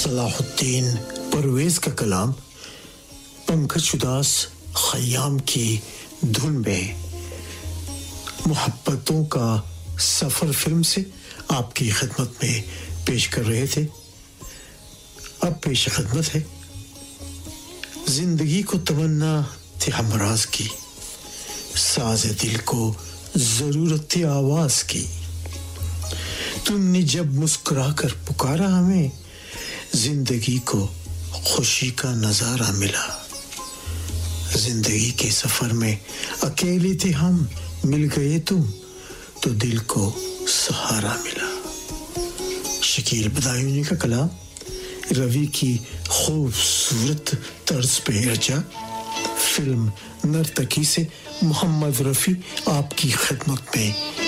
सलाहुद्दीन परवेज का कलाम पंकज उदास खयाम की धुन में मोहब्बतों का सफर फिल्म से आपकी खिदमत में पेश कर रहे थे। अब पेश खिदमत है जिंदगी को तमन्ना थी हमराज की, साज़ दिल को जरूरत थी आवाज की। तुमने जब मुस्कुरा कर पुकारा हमें, जिंदगी को खुशी का नजारा मिला। जिंदगी के सफर में अकेले थे हम, मिल गए तुम तो दिल को सहारा मिला। शकील बदायूनी का कलाम रवि की खूबसूरत तर्ज पे रचा। फिल्म नर्तकी से मोहम्मद रफी आपकी खिदमत में